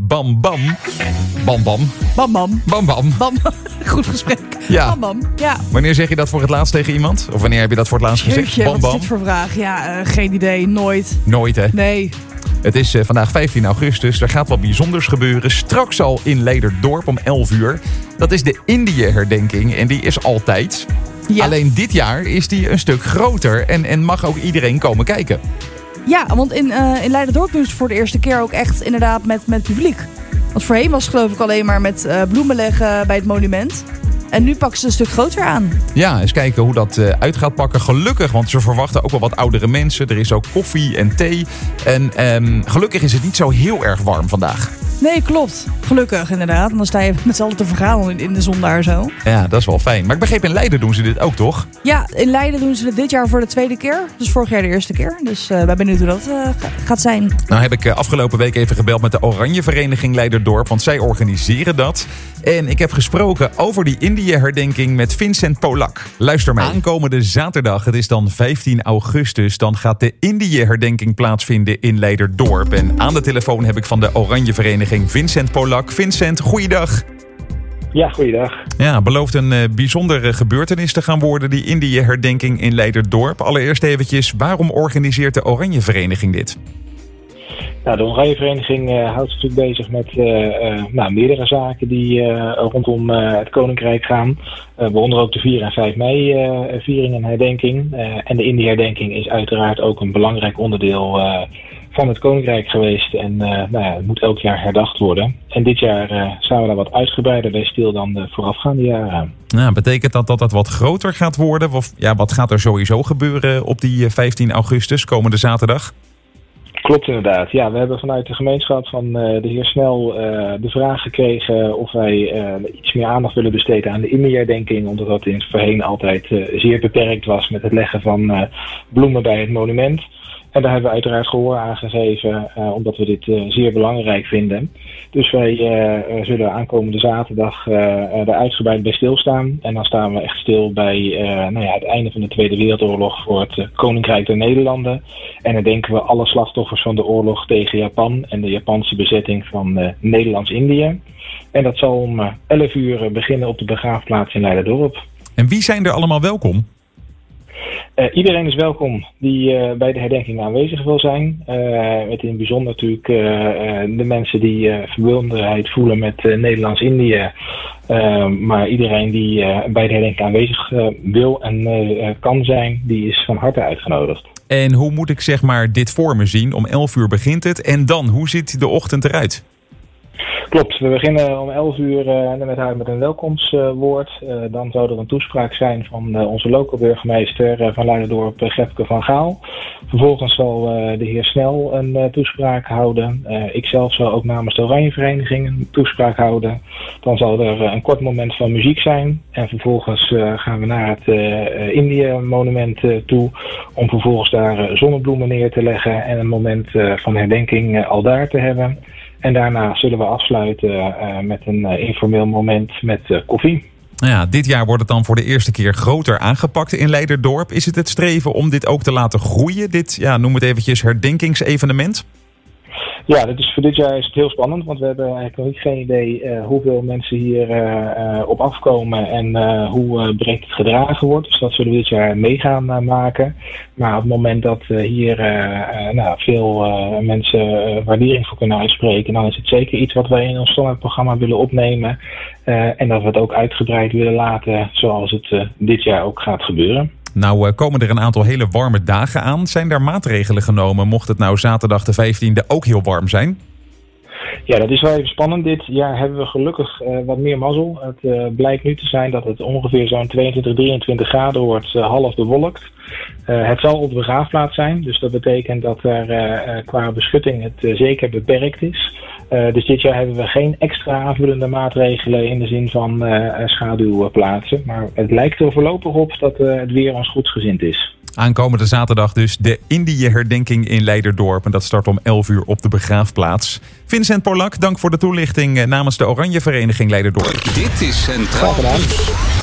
Bam Bam. Bam Bam. Bam bam. Bam Bam. Bam. Goed gesprek. Ja. Bam bam. Ja. Wanneer zeg je dat voor het laatst tegen iemand? Of wanneer heb je dat voor het laatst gezegd? Jeetje, Bam wat is Bam. dit voor vraag? Ja, geen idee. Nooit. Nooit, hè? Nee. Het is vandaag 15 augustus. Er gaat wat bijzonders gebeuren. Straks al in Leiderdorp om 11 uur. Dat is de Indië-herdenking en die is altijd. Ja. Alleen dit jaar is die een stuk groter en mag ook iedereen komen kijken. Ja, want in Leiderdorp doen ze het voor de eerste keer ook echt inderdaad met publiek. Want voorheen was het geloof ik alleen maar met bloemen leggen bij het monument. En nu pakken ze een stuk groter aan. Ja, eens kijken hoe dat uit gaat pakken. Gelukkig, want ze verwachten ook wel wat oudere mensen. Er is ook koffie en thee. En gelukkig is het niet zo heel erg warm vandaag. Nee, klopt. Gelukkig inderdaad. En dan sta je met z'n allen te vergaderen in de zon daar zo. Ja, dat is wel fijn. Maar ik begreep in Leiden doen ze dit ook, toch? Ja, in Leiden doen ze het dit jaar voor de tweede keer. Dus vorig jaar de eerste keer. Dus wij ben benieuwd hoe dat gaat zijn. Nou heb ik afgelopen week even gebeld met de Oranje Vereniging Leiderdorp. Want zij organiseren dat. En ik heb gesproken over die Indië-herdenking met Vincent Polak. Luister mee. Aankomende zaterdag, het is dan 15 augustus... dan gaat de Indië-herdenking plaatsvinden in Leiderdorp. En aan de telefoon heb ik van de Oranje Vereniging Vincent Polak. Vincent, goeiedag. Ja, goeiedag. Ja, belooft een bijzondere gebeurtenis te gaan worden, die Indië-herdenking in Leiderdorp. Allereerst eventjes, waarom organiseert de Oranje Vereniging dit? Nou, de Oranje Vereniging houdt zich natuurlijk bezig met meerdere zaken die rondom het Koninkrijk gaan. Waaronder ook de 4 en 5 mei viering en herdenking. En de Indië-herdenking is uiteraard ook een belangrijk onderdeel van het Koninkrijk geweest. En het moet elk jaar herdacht worden. En dit jaar staan we daar wat uitgebreider bij stil dan de voorafgaande jaren. Nou, betekent dat dat wat groter gaat worden? Of ja, wat gaat er sowieso gebeuren op die 15 augustus, komende zaterdag? Klopt inderdaad. Ja, we hebben vanuit de gemeenschap van de heer Snel de vraag gekregen of wij iets meer aandacht willen besteden aan de Indië-herdenking, omdat dat in het voorheen altijd zeer beperkt was met het leggen van bloemen bij het monument. En daar hebben we uiteraard gehoor aan gegeven, omdat we dit zeer belangrijk vinden. Dus wij zullen aankomende zaterdag daar uitgebreid bij stilstaan. En dan staan we echt stil bij het einde van de Tweede Wereldoorlog voor het Koninkrijk der Nederlanden. En dan denken we alle slachtoffers van de oorlog tegen Japan en de Japanse bezetting van Nederlands-Indië. En dat zal om 11 uur beginnen op de begraafplaats in Leiderdorp. En wie zijn er allemaal welkom? Iedereen is welkom die bij de herdenking aanwezig wil zijn. Met in het bijzonder natuurlijk de mensen die verbondenheid voelen met Nederlands-Indië. Maar iedereen die bij de herdenking aanwezig wil en kan zijn, die is van harte uitgenodigd. En hoe moet ik zeg maar dit voor me zien? Om 11 uur begint het. En dan, hoe ziet de ochtend eruit? Klopt, we beginnen om 11 uur met een welkomstwoord. Dan zou er een toespraak zijn van onze lokale burgemeester van Leiderdorp, Gepke van Gaal. Vervolgens zal de heer Snel een toespraak houden. Ikzelf zal ook namens de Oranje Vereniging een toespraak houden. Dan zal er een kort moment van muziek zijn. En vervolgens gaan we naar het Indië-monument toe. Om vervolgens daar zonnebloemen neer te leggen en een moment van herdenking al daar te hebben. En daarna zullen we afsluiten met een informeel moment met koffie. Nou ja, dit jaar wordt het dan voor de eerste keer groter aangepakt in Leiderdorp. Is het streven om dit ook te laten groeien? Dit, ja, noem het eventjes herdenkingsevenement? Ja, voor dit jaar is het heel spannend, want we hebben eigenlijk nog geen idee hoeveel mensen hier op afkomen en hoe breed het gedragen wordt. Dus dat zullen we dit jaar mee gaan maken. Maar op het moment dat hier veel mensen waardering voor kunnen uitspreken, dan is het zeker iets wat wij in ons standaardprogramma willen opnemen. En dat we het ook uitgebreid willen laten zoals het dit jaar ook gaat gebeuren. Nou komen er een aantal hele warme dagen aan. Zijn daar maatregelen genomen mocht het nou zaterdag de 15e ook heel warm zijn? Ja, dat is wel even spannend. Dit jaar hebben we gelukkig wat meer mazzel. Het blijkt nu te zijn dat het ongeveer zo'n 22, 23 graden wordt, half bewolkt. Het zal op de begraafplaats zijn, dus dat betekent dat er qua beschutting het zeker beperkt is. Dus dit jaar hebben we geen extra aanvullende maatregelen in de zin van schaduwplaatsen. Maar het lijkt er voorlopig op dat het weer ons goedgezind is. Aankomende zaterdag dus de Indië-herdenking in Leiderdorp. En dat start om 11 uur op de begraafplaats. Vincent Polak, dank voor de toelichting namens de Oranje Vereniging Leiderdorp. Dit is Centraal Nieuws.